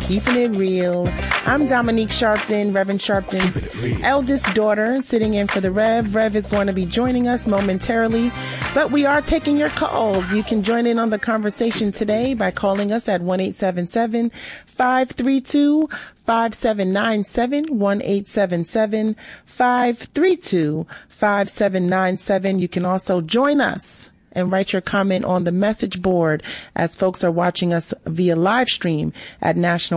Keeping It Real. I'm Dominique Sharpton, Reverend Sharpton's eldest daughter, sitting in for the Rev. Rev is going to be joining us momentarily, but we are taking your calls. You can join in on the conversation today by calling us at 1-877-532-5797, 1-877-532-5797. You can also join us and write your comment on the message board as folks are watching us via live stream at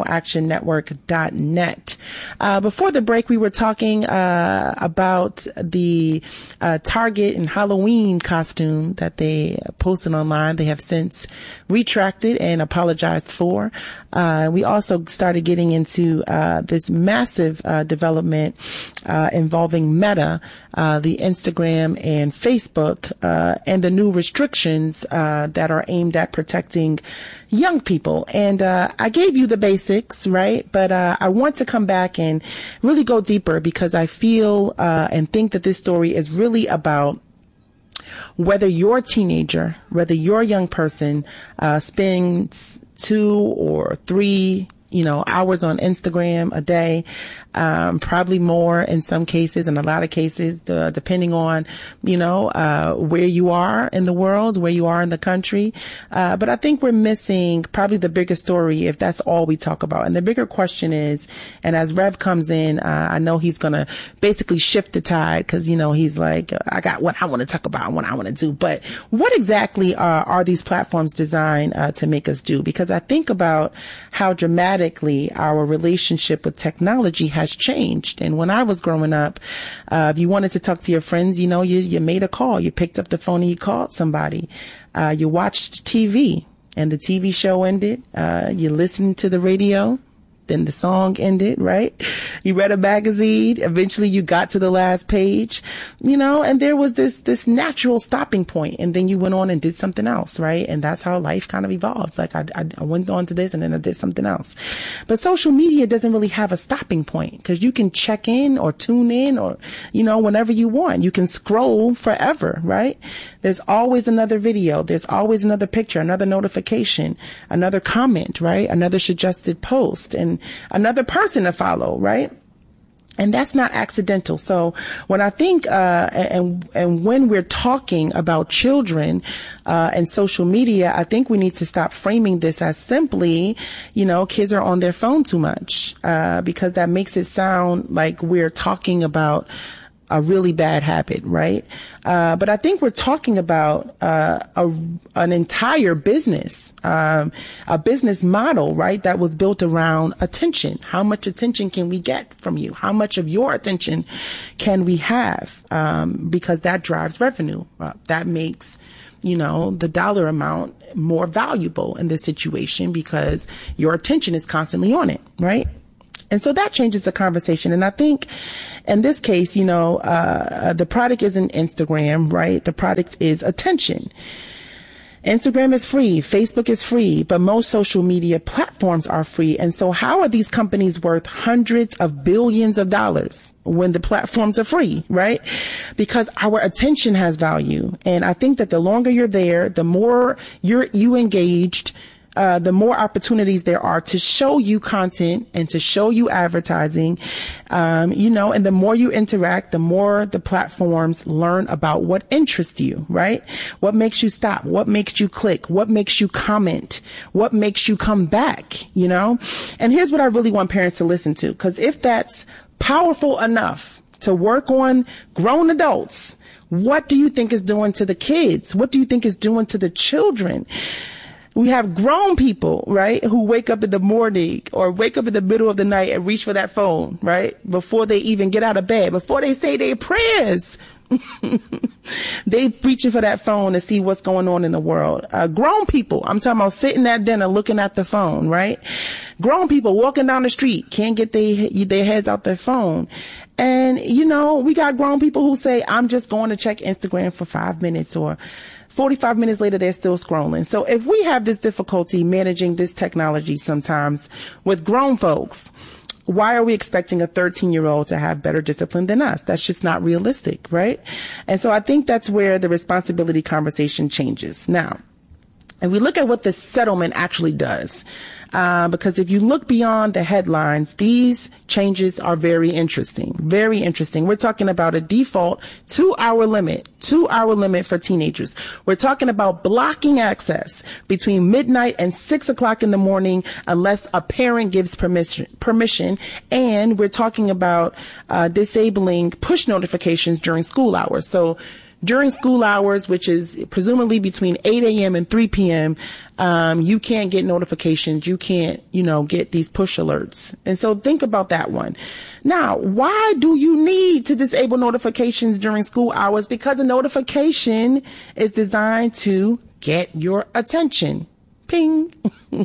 nationalactionnetwork.net. Before the break, we were talking about the Target and Halloween costume that they posted online. They have since retracted and apologized for. We also started getting into this massive development involving Meta, the Instagram and Facebook, and the new restrictions that are aimed at protecting young people. And I gave you the basics, right? But I want to come back and really go deeper, because I feel and think that this story is really about whether your teenager, whether your young person spends 2 or 3 hours on Instagram a day, probably more in some cases, in a lot of cases, depending on, where you are in the world, where you are in the country. But I think we're missing probably the bigger story if that's all we talk about. And the bigger question is, and as Rev comes in, I know he's going to basically shift the tide, because, he's like, I got what I want to talk about and what I want to do. But what exactly are these platforms designed to make us do? Because I think about how dramatically our relationship with technology has changed. And when I was growing up, if you wanted to talk to your friends, you made a call, you picked up the phone and you called somebody. You watched TV and the TV show ended. You listened to the radio. Then the song ended, right? You read a magazine. Eventually you got to the last page, and there was this natural stopping point. And then you went on and did something else, right? And that's how life kind of evolved. Like I went on to this and then I did something else. But social media doesn't really have a stopping point, because you can check in or tune in or, whenever you want. You can scroll forever, right? There's always another video. There's always another picture, another notification, another comment, right? Another suggested post, and another person to follow, right? And that's not accidental. So when I think, and when we're talking about children, and social media, I think we need to stop framing this as simply, kids are on their phone too much, because that makes it sound like we're talking about a really bad habit, right? But I think we're talking about an entire business, a business model, right? That was built around attention. How much attention can we get from you? How much of your attention can we have? Because that drives revenue. That makes the dollar amount more valuable in this situation, because your attention is constantly on it, right? And so that changes the conversation. And I think in this case, the product isn't Instagram, right? The product is attention. Instagram is free. Facebook is free, but most social media platforms are free. And so how are these companies worth hundreds of billions of dollars when the platforms are free, right? Because our attention has value. And I think that the longer you're there, the more you engaged, the more opportunities there are to show you content and to show you advertising, and the more you interact, the more the platforms learn about what interests you, right? What makes you stop? What makes you click? What makes you comment? What makes you come back, And here's what I really want parents to listen to, because if that's powerful enough to work on grown adults, what do you think is doing to the kids? What do you think is doing to the children? We have grown people, right, who wake up in the morning or wake up in the middle of the night and reach for that phone, right, before they even get out of bed, before they say their prayers. They reaching for that phone to see what's going on in the world. Grown people, I'm talking about sitting at dinner looking at the phone, right? Grown people walking down the street can't get their heads out their phone. And, we got grown people who say, I'm just going to check Instagram for 5 minutes, or 45 minutes later, they're still scrolling. So if we have this difficulty managing this technology sometimes with grown folks, why are we expecting a 13-year-old to have better discipline than us? That's just not realistic, right? And so I think that's where the responsibility conversation changes. Now, And we look at what the settlement actually does. Because if you look beyond the headlines, these changes are very interesting. Very interesting. We're talking about a default 2-hour limit for teenagers. We're talking about blocking access between midnight and 6 o'clock in the morning unless a parent gives permission. And we're talking about disabling push notifications during school hours. So during school hours, which is presumably between 8 a.m. and 3 p.m., you can't get notifications. You can't, get these push alerts. And so think about that one. Now, why do you need to disable notifications during school hours? Because a notification is designed to get your attention. Ping.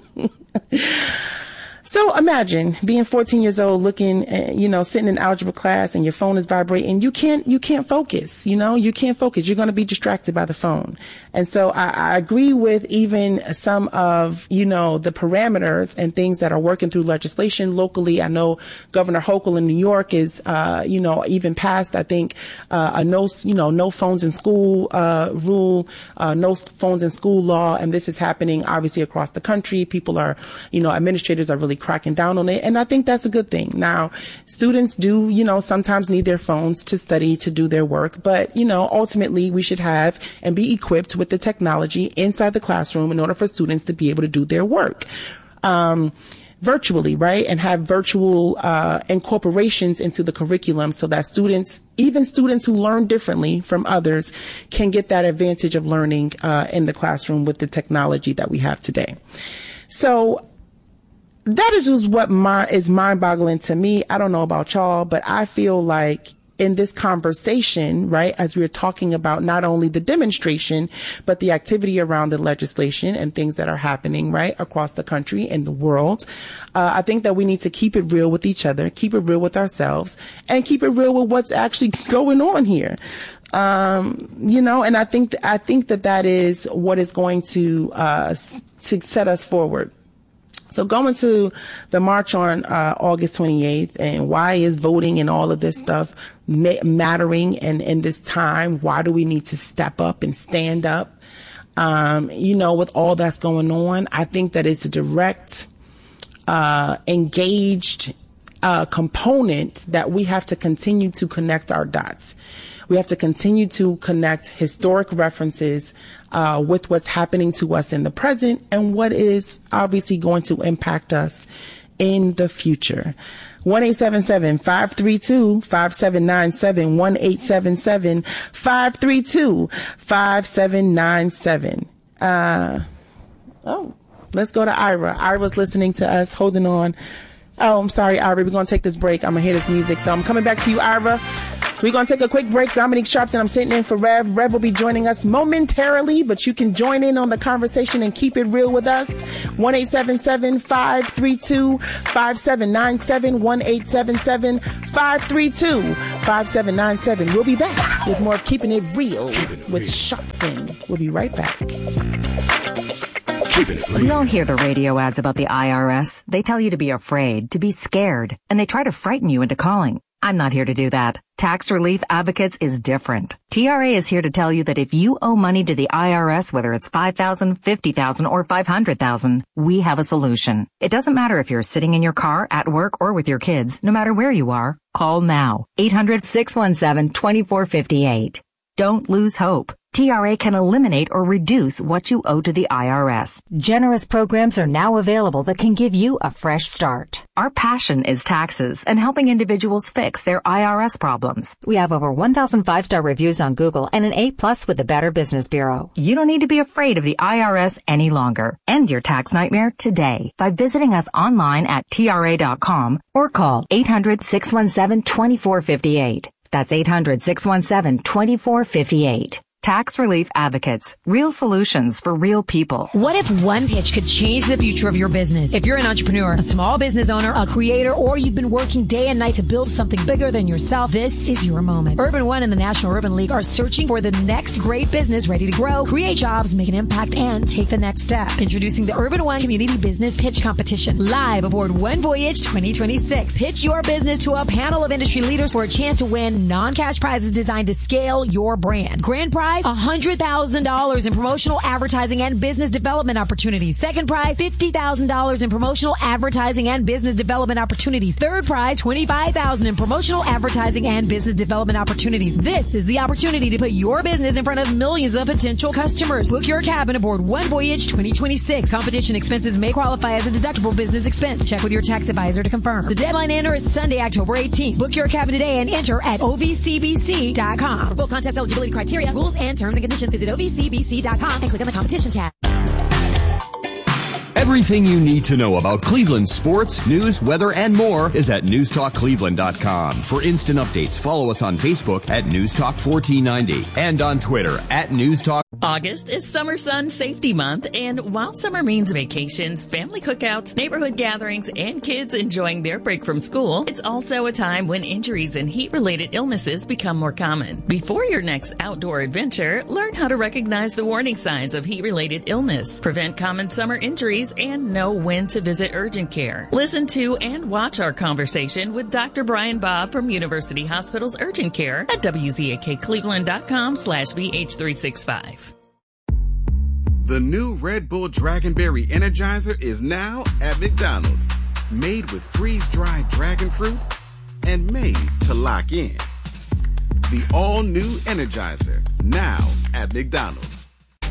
So imagine being 14 years old, looking, sitting in algebra class and your phone is vibrating. You can't focus, you can't focus. You're going to be distracted by the phone. And so I agree with even some of, the parameters and things that are working through legislation locally. I know Governor Hochul in New York is, even passed, I think, a no phones in school, rule, no phones in school law. And this is happening obviously across the country. People are, administrators are really cracking down on it. And I think that's a good thing. Now, students do, sometimes need their phones to study, to do their work. But, ultimately we should have and be equipped with the technology inside the classroom in order for students to be able to do their work. Virtually, right? And have virtual incorporations into the curriculum so that even students who learn differently from others can get that advantage of learning in the classroom with the technology that we have today. So that is just what is mind-boggling to me. I don't know about y'all, but I feel like in this conversation, right, as we're talking about not only the demonstration, but the activity around the legislation and things that are happening, right, across the country and the world, I think that we need to keep it real with each other, keep it real with ourselves, and keep it real with what's actually going on here. And I think that is what is going to set us forward. So going to the march on August 28th, and why is voting and all of this stuff mattering? And in this time, why do we need to step up and stand up? With all that's going on, I think that it's a direct, engaged component that we have to continue to connect our dots. We have to continue to connect historic references with what's happening to us in the present and what is obviously going to impact us in the future. 1-877-532-5797, 1-877-532-5797. Let's go to Ira. Ira's listening to us, holding on. Oh, I'm sorry, Ira. We're going to take this break. I'm going to hear this music. So I'm coming back to you, Ira. We're going to take a quick break. Dominique Sharpton, I'm sitting in for Rev. Rev will be joining us momentarily, but you can join in on the conversation and keep it real with us. 1-877-532-5797, 1-877-532-5797. We'll be back with more of Keeping It Real with Sharpton. We'll be right back. We all hear the radio ads about the IRS. They tell you to be afraid, to be scared, and they try to frighten you into calling. I'm not here to do that. Tax Relief Advocates is different. TRA is here to tell you that if you owe money to the IRS, whether it's $5,000, $50,000, or $500,000, we have a solution. It doesn't matter if you're sitting in your car, at work, or with your kids. No matter where you are, call now. 800-617-2458. Don't lose hope. TRA can eliminate or reduce what you owe to the IRS. Generous programs are now available that can give you a fresh start. Our passion is taxes and helping individuals fix their IRS problems. We have over 1,000 5-star reviews on Google and an A+ with the Better Business Bureau. You don't need to be afraid of the IRS any longer. End your tax nightmare today by visiting us online at TRA.com or call 800-617-2458. That's 800-617-2458. Tax Relief Advocates. Real solutions for real people. What if one pitch could change the future of your business? If you're an entrepreneur, a small business owner, a creator, or you've been working day and night to build something bigger than yourself, this is your moment. Urban One and the National Urban League are searching for the next great business ready to grow, create jobs, make an impact, and take the next step. Introducing the Urban One Community Business Pitch Competition, live aboard One Voyage 2026. Pitch your business to a panel of industry leaders for a chance to win non-cash prizes designed to scale your brand. Grand prize prize, $100,000 in promotional advertising and business development opportunities. Second prize, $50,000 in promotional advertising and business development opportunities. Third prize, $25,000 in promotional advertising and business development opportunities. This is the opportunity to put your business in front of millions of potential customers. Book your cabin aboard One Voyage 2026. Competition expenses may qualify as a deductible business expense. Check with your tax advisor to confirm. The deadline to enter is Sunday, October 18th. Book your cabin today and enter at ovcbc.com. For full contest eligibility criteria, rules, and terms and conditions, visit ovcbc.com and click on the competition tab. Everything you need to know about Cleveland sports, news, weather, and more is at newstalkcleveland.com. For instant updates, follow us on Facebook at newstalk1490 and on Twitter at newstalk. August is Summer Sun Safety Month, and while summer means vacations, family cookouts, neighborhood gatherings, and kids enjoying their break from school, it's also a time when injuries and heat-related illnesses become more common. Before your next outdoor adventure, learn how to recognize the warning signs of heat-related illness, prevent common summer injuries, and know when to visit urgent care. Listen to and watch our conversation with Dr. Brian Bob from University Hospital's Urgent Care at wzakcleveland.com/BH365. The new Red Bull Dragonberry Energizer is now at McDonald's. Made with freeze-dried dragon fruit and made to lock in. The all-new Energizer, now at McDonald's.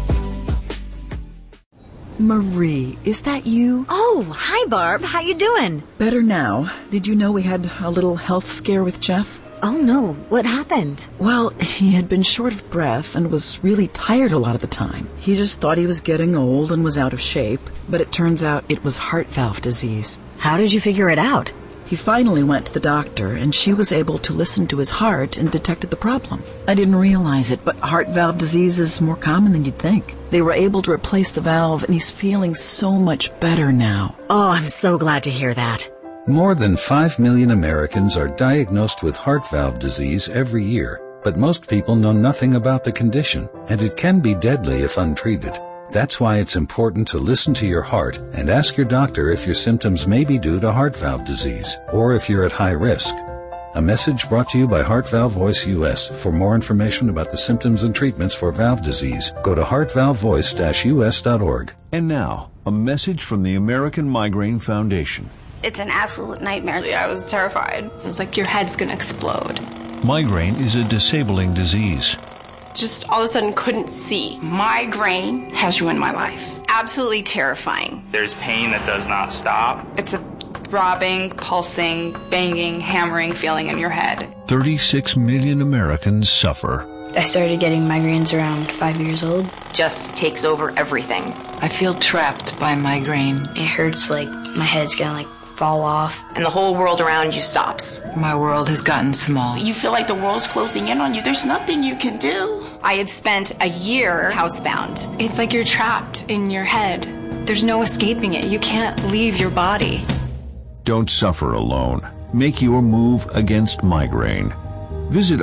Marie, is that you? Oh, hi Barb. How you doing? Better now. Did you know we had a little health scare with Jeff? Oh no, what happened? Well, he had been short of breath and was really tired a lot of the time. He just thought he was getting old and was out of shape, but it turns out it was heart valve disease. How did you figure it out? He finally went to the doctor, and she was able to listen to his heart and detected the problem. I didn't realize it, but heart valve disease is more common than you'd think. They were able to replace the valve, and he's feeling so much better now. Oh, I'm so glad to hear that. More than 5 million Americans are diagnosed with heart valve disease every year, but most people know nothing about the condition, and it can be deadly if untreated. That's why it's important to listen to your heart and ask your doctor if your symptoms may be due to heart valve disease, or if you're at high risk. A message brought to you by Heart Valve Voice US. For more information about the symptoms and treatments for valve disease, go to heartvalvevoice-us.org. And now, a message from the American Migraine Foundation. It's an absolute nightmare. I was terrified. It was like your head's going to explode. Migraine is a disabling disease. Just all of a sudden couldn't see. Migraine has ruined my life. Absolutely terrifying. There's pain that does not stop. It's a throbbing, pulsing, banging, hammering feeling in your head. 36 million Americans suffer. I started getting migraines around 5 years old. Just takes over everything. I feel trapped by migraine. It hurts like my head's gonna fall off. And the whole world around you stops. My world has gotten small. You feel like the world's closing in on you. There's nothing you can do. I had spent a year housebound. It's like you're trapped in your head. There's no escaping it. You can't leave your body. Don't suffer alone. Make your move against migraine. Visit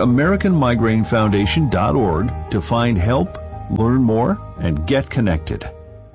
AmericanMigraineFoundation.org to find help, learn more, and get connected.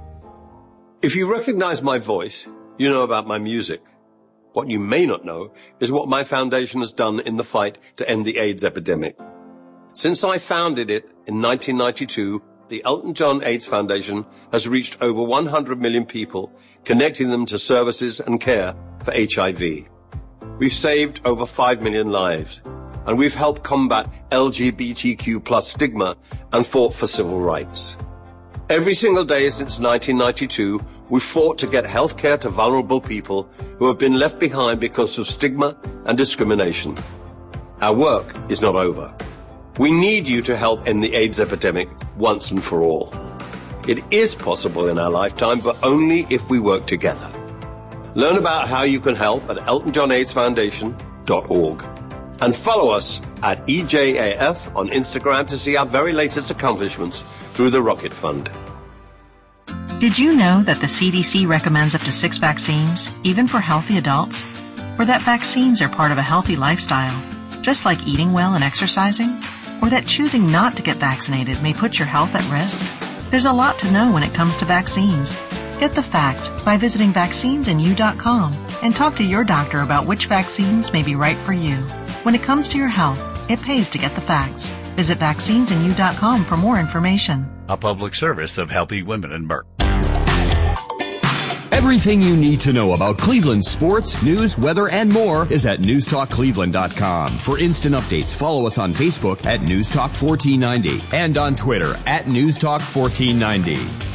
If you recognize my voice, you know about my music. What you may not know is what my foundation has done in the fight to end the AIDS epidemic. Since I founded it in 1992, the Elton John AIDS Foundation has reached over 100 million people, connecting them to services and care for HIV. We've saved over 5 million lives, and we've helped combat LGBTQ+ stigma and fought for civil rights. Every single day since 1992, we've fought to get health care to vulnerable people who have been left behind because of stigma and discrimination. Our work is not over. We need you to help end the AIDS epidemic once and for all. It is possible in our lifetime, but only if we work together. Learn about how you can help at eltonjohnaidsfoundation.org. And follow us at EJAF on Instagram to see our very latest accomplishments through the Rocket Fund. Did you know that the CDC recommends up to 6 vaccines, even for healthy adults? Or that vaccines are part of a healthy lifestyle, just like eating well and exercising? Or that choosing not to get vaccinated may put your health at risk? There's a lot to know when it comes to vaccines. Get the facts by visiting vaccinesinu.com and talk to your doctor about which vaccines may be right for you. When it comes to your health, it pays to get the facts. Visit vaccinesinu.com for more information. A public service of Healthy Women and Merck. Everything you need to know about Cleveland sports, news, weather, and more is at newstalkcleveland.com. For instant updates, follow us on Facebook at Newstalk 1490 and on Twitter at Newstalk 1490.